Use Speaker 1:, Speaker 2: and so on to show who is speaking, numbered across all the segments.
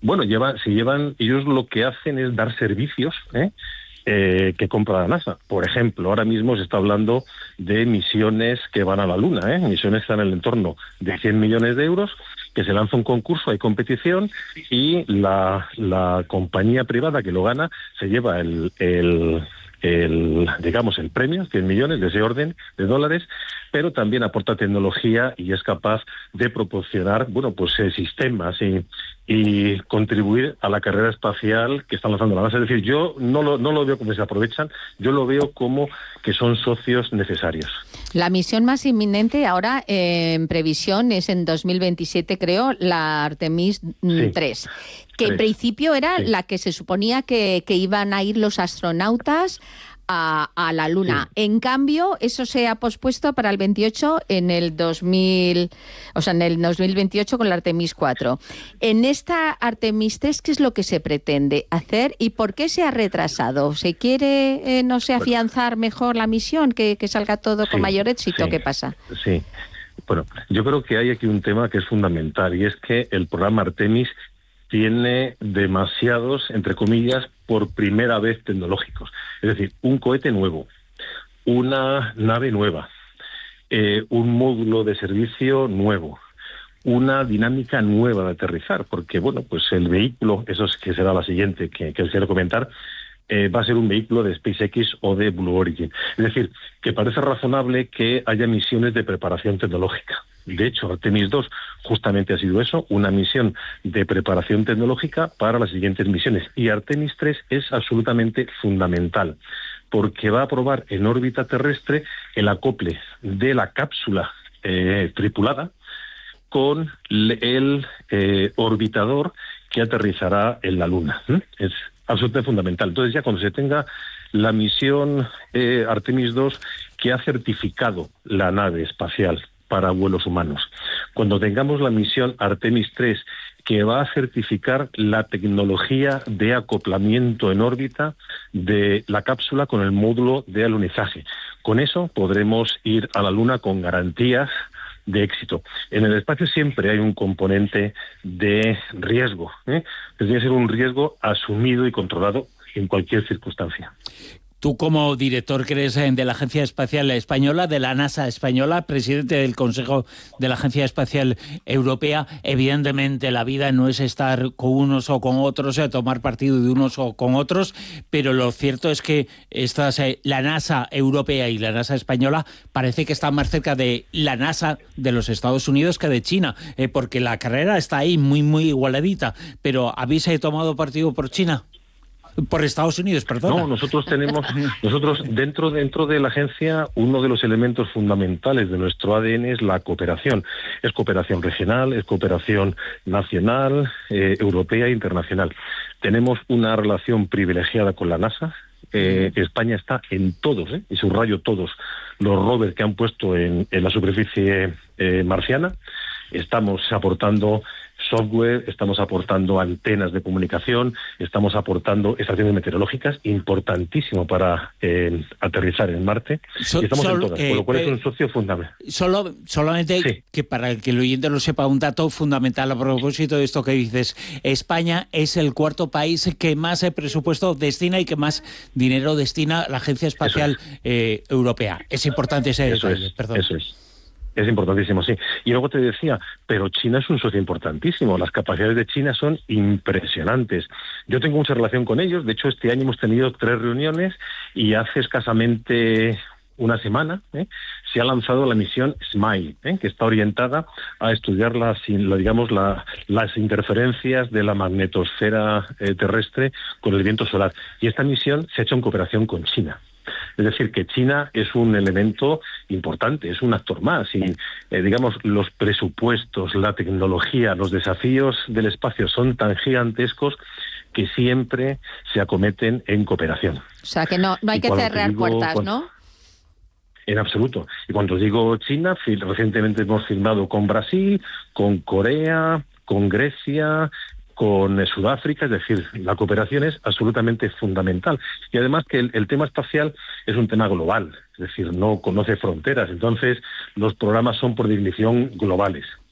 Speaker 1: Bueno, ellos lo que hacen es dar servicios, que compra la NASA. Por ejemplo, ahora mismo se está hablando de misiones que van a la Luna, misiones que están en el entorno de 100 millones de euros, que se lanza un concurso, hay competición, y la compañía privada que lo gana se lleva el premio, 100 millones de ese orden de dólares, pero también aporta tecnología y es capaz de proporcionar, sistemas y contribuir a la carrera espacial que está lanzando la NASA. Es decir, yo no lo veo como que se aprovechan, yo lo veo como que son socios necesarios.
Speaker 2: La misión más inminente ahora, en previsión, es en 2027, creo, la Artemis 3. Que en principio era la que se suponía que iban a ir los astronautas a la Luna. Sí. En cambio, eso se ha pospuesto para el 28 en el 2028 con la Artemis 4. En esta Artemis 3, ¿qué es lo que se pretende hacer y por qué se ha retrasado? ¿Se quiere, afianzar mejor la misión, que salga todo con mayor éxito? ¿Qué pasa?
Speaker 1: Sí. Bueno, yo creo que hay aquí un tema que es fundamental, y es que el programa Artemis tiene demasiados, entre comillas, por primera vez tecnológicos. Es decir, un cohete nuevo, una nave nueva, un módulo de servicio nuevo, una dinámica nueva de aterrizar, porque el vehículo, eso es que será la siguiente que quiero comentar, va a ser un vehículo de SpaceX o de Blue Origin. Es decir, que parece razonable que haya misiones de preparación tecnológica. De hecho, Artemis 2 justamente ha sido eso, una misión de preparación tecnológica para las siguientes misiones. Y Artemis 3 es absolutamente fundamental, porque va a probar en órbita terrestre el acople de la cápsula tripulada con el orbitador que aterrizará en la Luna. Es absolutamente fundamental. Entonces, ya cuando se tenga la misión Artemis 2, que ha certificado la nave espacial para vuelos humanos, cuando tengamos la misión Artemis 3, que va a certificar la tecnología de acoplamiento en órbita de la cápsula con el módulo de alunizaje, con eso podremos ir a la Luna con garantías de éxito. En el espacio siempre hay un componente de riesgo, que tiene que ser un riesgo asumido y controlado en cualquier circunstancia.
Speaker 3: Tú, como director que eres de la Agencia Espacial Española, de la NASA Española, presidente del Consejo de la Agencia Espacial Europea, evidentemente la vida no es estar con unos o con otros, tomar partido de unos o con otros, pero lo cierto es que la NASA Europea y la NASA Española parece que están más cerca de la NASA de los Estados Unidos que de China, porque la carrera está ahí muy, muy igualadita. Pero ¿habéis tomado partido por China? Por Estados Unidos, perdón.
Speaker 1: No, nosotros dentro de la agencia, uno de los elementos fundamentales de nuestro ADN es la cooperación. Es cooperación regional, es cooperación nacional, europea e internacional. Tenemos una relación privilegiada con la NASA. España está en todos, y subrayo todos, los rovers que han puesto en la superficie marciana. Estamos aportando software, estamos aportando antenas de comunicación, estamos aportando estaciones meteorológicas, importantísimo para aterrizar en Marte. Y estamos en todas, por lo cual es un socio fundamental.
Speaker 3: Solamente que para que el oyente lo sepa, un dato fundamental a propósito de esto que dices. España es el cuarto país que más presupuesto destina y que más dinero destina a la Agencia Espacial Europea. Es importante ese detalle, perdón.
Speaker 1: Eso es. Es importantísimo, sí. Y luego te decía, pero China es un socio importantísimo. Las capacidades de China son impresionantes. Yo tengo mucha relación con ellos. De hecho, este año hemos tenido 3 reuniones y hace escasamente una semana se ha lanzado la misión SMILE, que está orientada a estudiar las interferencias de la magnetosfera terrestre con el viento solar. Y esta misión se ha hecho en cooperación con China. Es decir, que China es un elemento importante, es un actor más. Y, los presupuestos, la tecnología, los desafíos del espacio son tan gigantescos que siempre se acometen en cooperación.
Speaker 2: O sea, que no hay que cerrar puertas, ¿no?
Speaker 1: En absoluto. Y cuando digo China, recientemente hemos firmado con Brasil, con Corea, con Grecia, con Sudáfrica. Es decir, la cooperación es absolutamente fundamental. Y además que el tema espacial es un tema global, es decir, no conoce fronteras. Entonces, los programas son por definición globales.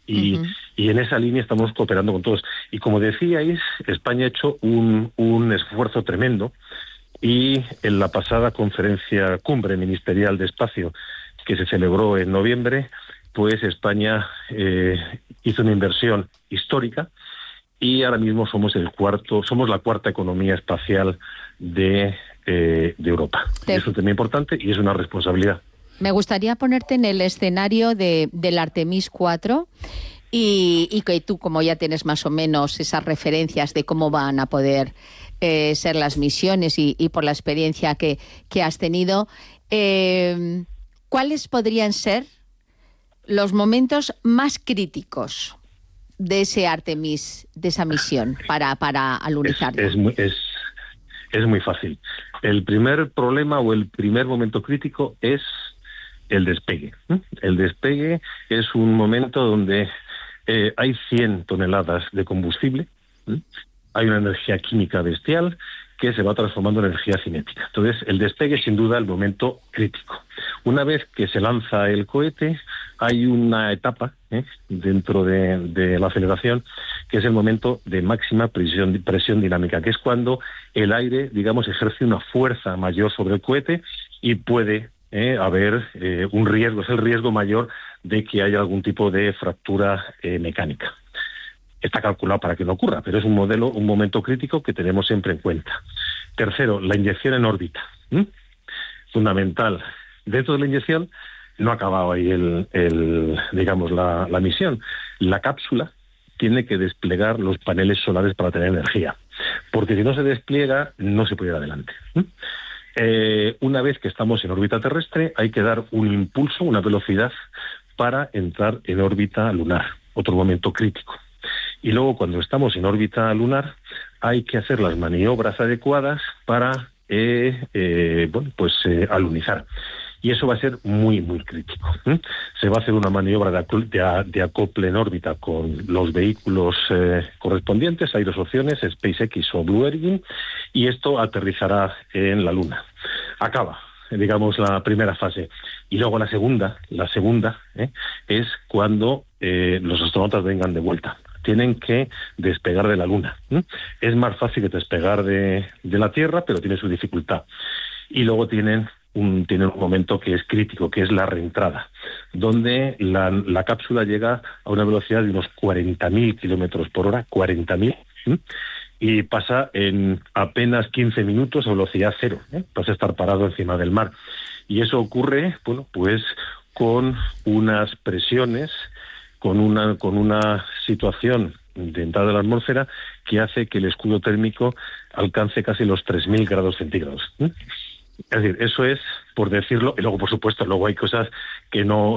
Speaker 1: Y en esa línea estamos cooperando con todos. Y como decíais, España ha hecho un esfuerzo tremendo, y en la pasada cumbre ministerial de espacio que se celebró en noviembre, pues España hizo una inversión histórica, y ahora mismo somos la cuarta economía espacial de Europa. Eso es un tema importante y es una responsabilidad.
Speaker 2: Me gustaría ponerte en el escenario del Artemis 4 y que tú, como ya tienes más o menos esas referencias de cómo van a poder ser las misiones y por la experiencia que has tenido, ¿cuáles podrían ser los momentos más críticos de ese Artemis, de esa misión para alunizarlo?
Speaker 1: Es muy fácil. El primer problema o el primer momento crítico es el despegue. El despegue es un momento donde hay 100 toneladas de combustible, hay una energía química bestial que se va transformando en energía cinética. Entonces, el despegue es sin duda el momento crítico. Una vez que se lanza el cohete, hay una etapa dentro de la aceleración que es el momento de máxima presión dinámica, que es cuando el aire, digamos, ejerce una fuerza mayor sobre el cohete y puede haber un riesgo, es el riesgo mayor de que haya algún tipo de fractura mecánica. Está calculado para que no ocurra, pero es un momento crítico que tenemos siempre en cuenta. Tercero, la inyección en órbita. Fundamental. Dentro de la inyección no ha acabado ahí la misión. La cápsula tiene que desplegar los paneles solares para tener energía, porque si no se despliega no se puede ir adelante. Una vez que estamos en órbita terrestre, hay que dar un impulso, una velocidad para entrar en órbita lunar, otro momento crítico. Y luego, cuando estamos en órbita lunar, hay que hacer las maniobras adecuadas para alunizar. Y eso va a ser muy, muy crítico. Se va a hacer una maniobra de acople en órbita con los vehículos correspondientes, Aerosociales, SpaceX o Blue Origin, y esto aterrizará en la Luna. Acaba, digamos, la primera fase. Y luego la segunda es cuando los astronautas vengan de vuelta. Tienen que despegar de la Luna. Es más fácil que despegar de la Tierra, pero tiene su dificultad. Y luego tienen un momento que es crítico, que es la reentrada, donde la cápsula llega a una velocidad de unos 40.000 kilómetros por hora, 40.000, y pasa en apenas 15 minutos a velocidad cero. Pasa a estar parado encima del mar. Y eso ocurre, pues con unas presiones, con una situación de entrada de la atmósfera que hace que el escudo térmico alcance casi los 3.000 grados centígrados. Es decir, eso es, por decirlo, y luego, por supuesto, luego hay cosas que no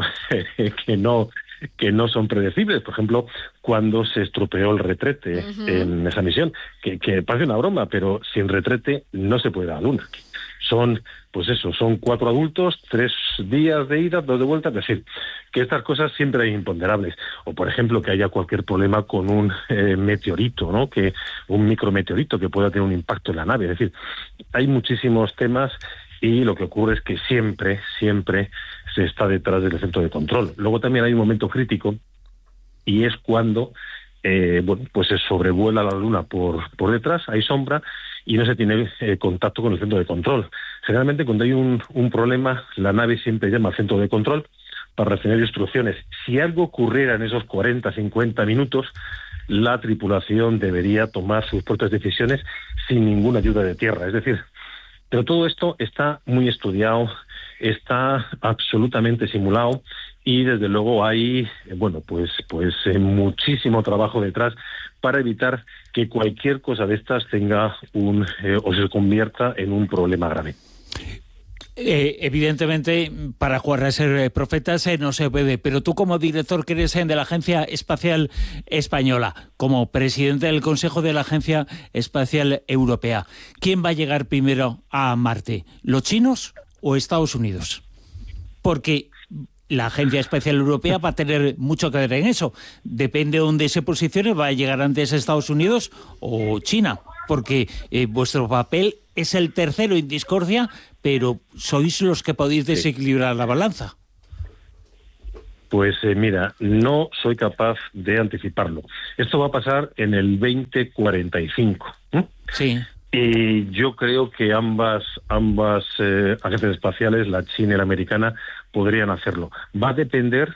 Speaker 1: son predecibles. Por ejemplo, cuando se estropeó el retrete en esa misión, que parece una broma, pero sin retrete no se puede ir a la Luna. Son 4 adultos, 3 días de ida, 2 de vuelta. Es decir, que estas cosas siempre hay imponderables. O, por ejemplo, que haya cualquier problema con un meteorito, ¿no? Un micrometeorito que pueda tener un impacto en la nave. Es decir, hay muchísimos temas y lo que ocurre es que siempre se está detrás del centro de control. Luego también hay un momento crítico y es cuando se sobrevuela la Luna por detrás, hay sombra y no se tiene contacto con el centro de control. Generalmente, cuando hay un problema, la nave siempre llama al centro de control para recibir instrucciones. Si algo ocurriera en esos 40, 50 minutos, la tripulación debería tomar sus propias decisiones sin ninguna ayuda de tierra. Es decir, pero todo esto está muy estudiado, está absolutamente simulado y desde luego hay muchísimo trabajo detrás para evitar que cualquier cosa de estas tenga o se convierta en un problema grave.
Speaker 3: Evidentemente, para jugar a ser profetas no se puede, pero tú, como director que eres de la Agencia Espacial Española, como presidente del Consejo de la Agencia Espacial Europea, ¿quién va a llegar primero a Marte? ¿Los chinos o Estados Unidos? Porque la Agencia Espacial Europea va a tener mucho que ver en eso. Depende de dónde se posicione, va a llegar antes Estados Unidos o China, porque vuestro papel es el tercero en discordia, pero sois los que podéis desequilibrar la balanza.
Speaker 1: Pues mira, no soy capaz de anticiparlo. Esto va a pasar en el 2045.
Speaker 3: Sí.
Speaker 1: Y yo creo que ambas agencias espaciales, la china y la americana, podrían hacerlo. Va a depender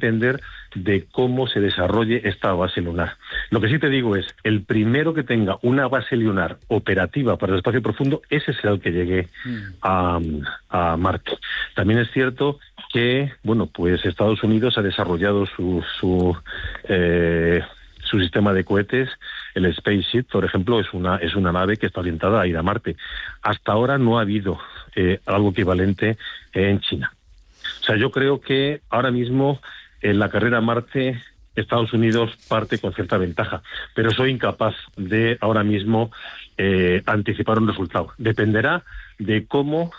Speaker 1: de cómo se desarrolle esta base lunar. Lo que sí te digo es, el primero que tenga una base lunar operativa para el espacio profundo, ese será el que llegue a Marte. También es cierto que, bueno, pues Estados Unidos ha desarrollado su sistema de cohetes, el SpaceShip, por ejemplo, es una nave que está orientada a ir a Marte. Hasta ahora no ha habido algo equivalente en China. O sea, yo creo que ahora mismo en la carrera a Marte Estados Unidos parte con cierta ventaja, pero soy incapaz de ahora mismo anticipar un resultado. Dependerá de cómo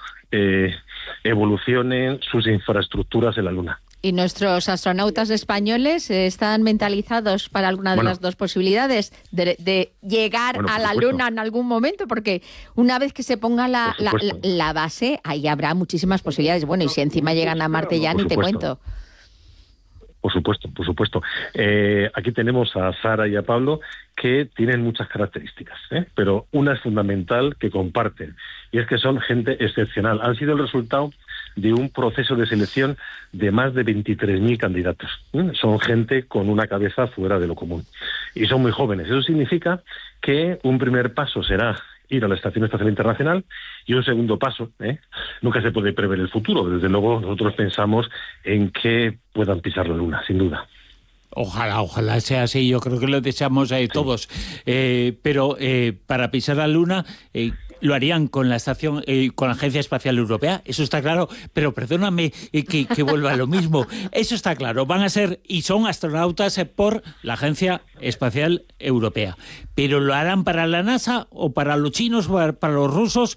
Speaker 1: evolucionen sus infraestructuras en la Luna.
Speaker 2: ¿Y nuestros astronautas españoles están mentalizados para alguna de las dos posibilidades de llegar a la Luna en algún momento? Porque una vez que se ponga la base, ahí habrá muchísimas posibilidades. Bueno, y si encima llegan a Marte ya ni te cuento.
Speaker 1: Por supuesto. Aquí tenemos a Sara y a Pablo, que tienen muchas características, pero una es fundamental que comparten, y es que son gente excepcional. Han sido el resultado de un proceso de selección de más de 23.000 candidatos. Son gente con una cabeza fuera de lo común. Y son muy jóvenes. Eso significa que un primer paso será ir a la Estación Espacial Internacional, y un segundo paso, nunca se puede prever el futuro. Desde luego nosotros pensamos en que puedan pisar la Luna, sin duda.
Speaker 3: Ojalá sea así, yo creo que lo deseamos todos. Pero para pisar la Luna lo harían con la estación, con la Agencia Espacial Europea, eso está claro, pero perdóname que vuelva a lo mismo. Eso está claro, van a ser y son astronautas por la Agencia Espacial Europea. ¿Pero lo harán para la NASA o para los chinos o para los rusos?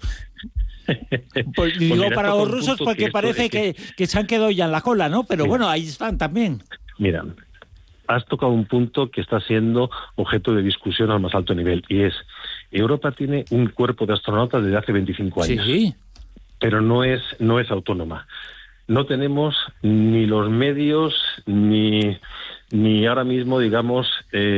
Speaker 3: Pues digo para los rusos porque parece que se han quedado ya en la cola, ¿no? Pero bueno, ahí están también.
Speaker 1: Mira, has tocado un punto que está siendo objeto de discusión al más alto nivel, y es: Europa tiene un cuerpo de astronautas desde hace 25 años,
Speaker 3: sí,
Speaker 1: pero no es autónoma. No tenemos ni los medios ni ahora mismo, digamos,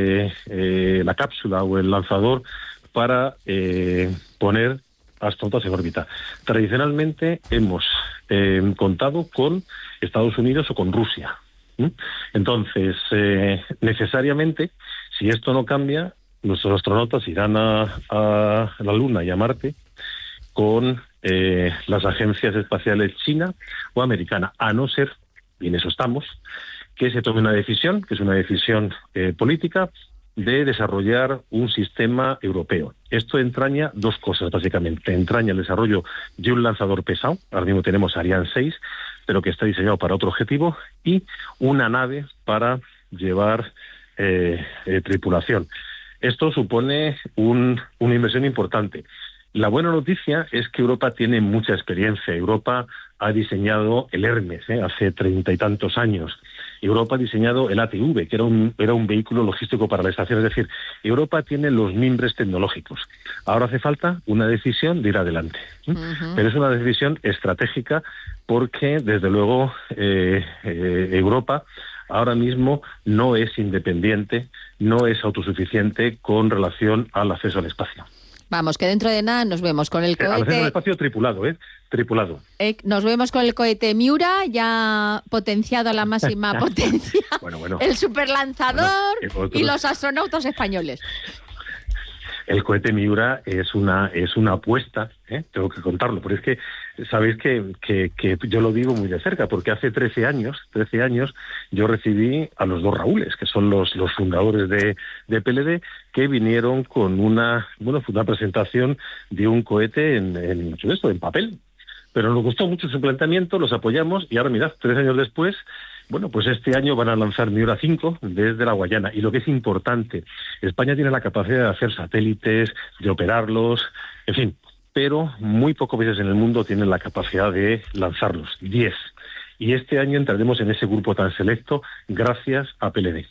Speaker 1: la cápsula o el lanzador para poner astronautas en órbita. Tradicionalmente hemos contado con Estados Unidos o con Rusia. Entonces, necesariamente, si esto no cambia, nuestros astronautas irán a la Luna y a Marte con las agencias espaciales china o americana, a no ser, y en eso estamos, que se tome una decisión, que es una decisión política, de desarrollar un sistema europeo. Esto entraña dos cosas, básicamente. Entraña el desarrollo de un lanzador pesado, ahora mismo tenemos Ariane 6, pero que está diseñado para otro objetivo, y una nave para llevar tripulación. Esto supone una inversión importante. La buena noticia es que Europa tiene mucha experiencia. Europa ha diseñado el Hermes hace 30 y tantos años. Europa ha diseñado el ATV, que era un vehículo logístico para la estación. Es decir, Europa tiene los mimbres tecnológicos. Ahora hace falta una decisión de ir adelante. Pero es una decisión estratégica porque, desde luego, Europa ahora mismo no es independiente, no es autosuficiente con relación al acceso al espacio.
Speaker 2: Vamos, que dentro de nada nos vemos con el cohete...
Speaker 1: Al acceso al espacio tripulado, tripulado.
Speaker 2: Nos vemos con el cohete Miura, ya potenciado a la máxima potencia.
Speaker 1: Bueno.
Speaker 2: El superlanzador y los astronautas españoles.
Speaker 1: El cohete Miura es una apuesta, tengo que contarlo, pero es que sabéis que yo lo vivo muy de cerca, porque hace 13 años yo recibí a los dos Raúles, que son los fundadores de PLD, que vinieron con una presentación de un cohete en papel. Pero nos gustó mucho su planteamiento, los apoyamos, y ahora mirad, 3 años después, pues este año van a lanzar Miura 5 desde la Guayana. Y lo que es importante, España tiene la capacidad de hacer satélites, de operarlos, en fin, pero muy pocos países en el mundo tienen la capacidad de lanzarlos, 10. Y este año entraremos en ese grupo tan selecto gracias a PLD.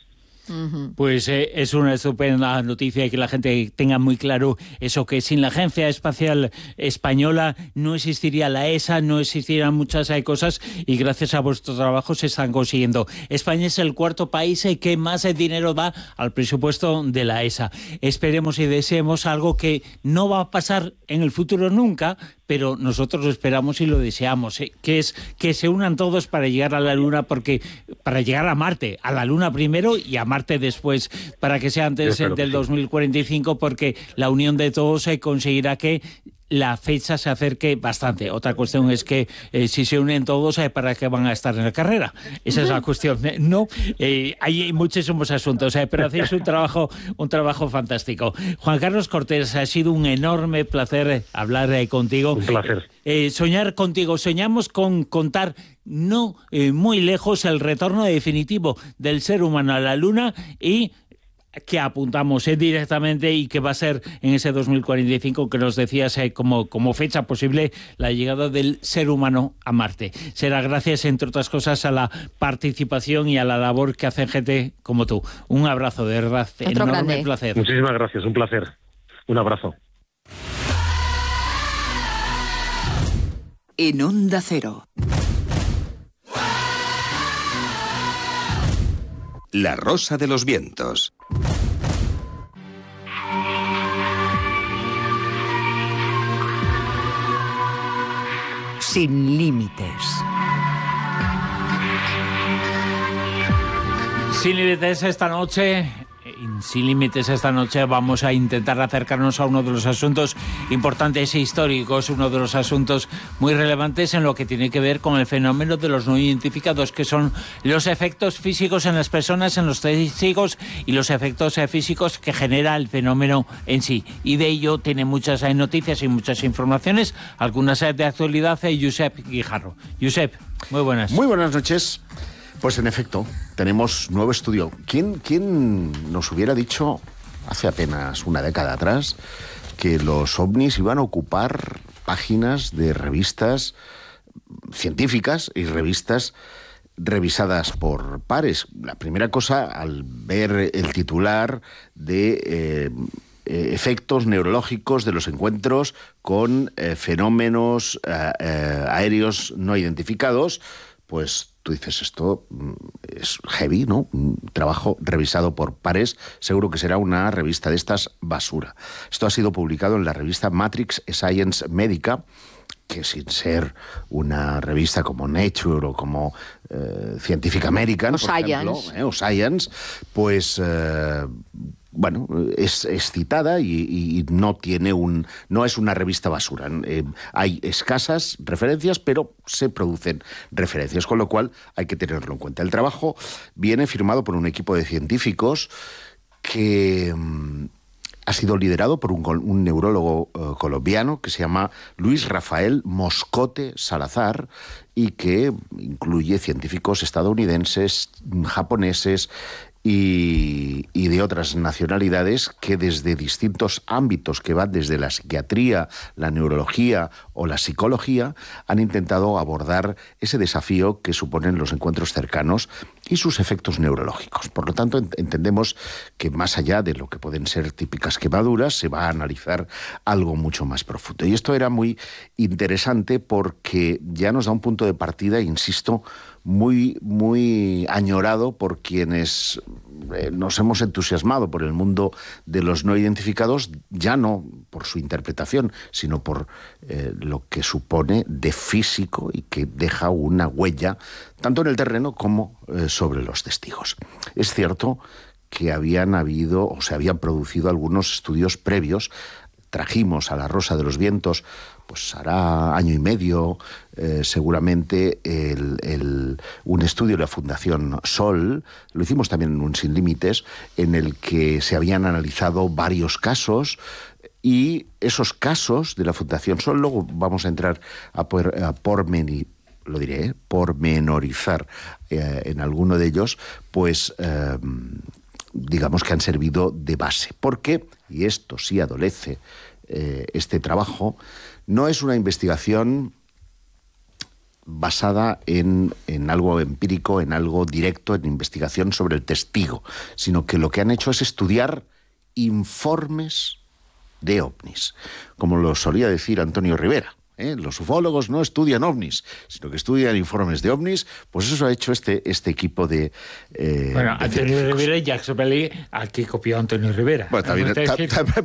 Speaker 3: Pues es una estupenda noticia y que la gente tenga muy claro eso, que sin la Agencia Espacial Española no existiría la ESA, no existirían muchas cosas, y gracias a vuestro trabajo se están consiguiendo. España es el cuarto país que más dinero da al presupuesto de la ESA. Esperemos y deseemos algo que no va a pasar en el futuro nunca, pero nosotros lo esperamos y lo deseamos, que es que se unan todos para llegar a la Luna, porque para llegar a Marte, a la Luna primero y a Marte después, para que sea antes del 2045, porque la unión de todos conseguirá que la fecha se acerque bastante. Otra cuestión es que si se unen todos, ¿para qué van a estar en la carrera? Esa es la cuestión. No, hay muchísimos asuntos, pero hacéis un trabajo fantástico. Juan Carlos Cortés, ha sido un enorme placer hablar contigo.
Speaker 1: Un placer.
Speaker 3: Soñar contigo. Soñamos con contar no muy lejos el retorno definitivo del ser humano a la Luna, y que apuntamos directamente, y que va a ser en ese 2045 que nos decías como fecha posible la llegada del ser humano a Marte. Será gracias, entre otras cosas, a la participación y a la labor que hacen gente como tú. Un abrazo, de verdad.
Speaker 2: Otro
Speaker 3: enorme
Speaker 2: grande.
Speaker 3: Placer.
Speaker 1: Muchísimas gracias, un placer. Un abrazo.
Speaker 4: En Onda Cero.
Speaker 5: La Rosa de los Vientos.
Speaker 4: Sin límites.
Speaker 3: Sin límites esta noche. Sin límites esta noche vamos a intentar acercarnos a uno de los asuntos importantes e históricos, uno de los asuntos muy relevantes en lo que tiene que ver con el fenómeno de los no identificados, que son los efectos físicos en las personas, en los testigos, y los efectos físicos que genera el fenómeno en sí. Y de ello tiene muchas noticias y muchas informaciones, algunas de actualidad. Josep Guijarro. Josep, muy buenas.
Speaker 6: Muy buenas noches. Pues en efecto, tenemos nuevo estudio. ¿Quién nos hubiera dicho hace apenas una década atrás que los ovnis iban a ocupar páginas de revistas científicas y revistas revisadas por pares? La primera cosa, al ver el titular de efectos neurológicos de los encuentros con fenómenos aéreos no identificados, pues tú dices, esto es heavy, ¿no? Un trabajo revisado por pares, seguro que será una revista de estas basura. Esto ha sido publicado en la revista Matrix Science Medica, que sin ser una revista como Nature o como Scientific American,
Speaker 2: o Science,
Speaker 6: o Science, pues bueno, es citada y no es una revista basura. Hay escasas referencias, pero se producen referencias, con lo cual hay que tenerlo en cuenta. El trabajo viene firmado por un equipo de científicos que ha sido liderado por un neurólogo colombiano que se llama Luis Rafael Moscote Salazar, y que incluye científicos estadounidenses, japoneses y de otras nacionalidades, que desde distintos ámbitos que van desde la psiquiatría, la neurología o la psicología, han intentado abordar ese desafío que suponen los encuentros cercanos y sus efectos neurológicos. Por lo tanto, entendemos que más allá de lo que pueden ser típicas quemaduras, se va a analizar algo mucho más profundo. Y esto era muy interesante porque ya nos da un punto de partida, insisto, muy, muy añorado por quienes nos hemos entusiasmado por el mundo de los no identificados, ya no por su interpretación, sino por lo que supone de físico y que deja una huella tanto en el terreno como sobre los testigos. Es cierto que se habían producido algunos estudios previos. Trajimos a La Rosa de los Vientos, pues hará año y medio, seguramente, un estudio de la Fundación Sol. Lo hicimos también en un Sin Límites, en el que se habían analizado varios casos, y esos casos de la Fundación Sol, luego vamos a entrar a pormenorizar en alguno de ellos, pues digamos que han servido de base. Porque, y esto sí adolece este trabajo, no es una investigación basada en algo empírico, en algo directo, en investigación sobre el testigo, sino que lo que han hecho es estudiar informes de ovnis, como lo solía decir Antonio Rivera. Los ufólogos no estudian ovnis, sino que estudian informes de ovnis. Pues eso ha hecho este equipo de
Speaker 3: Antonio Rivera y Jacques Vallée, al que copió Antonio Rivera.
Speaker 6: Bueno, también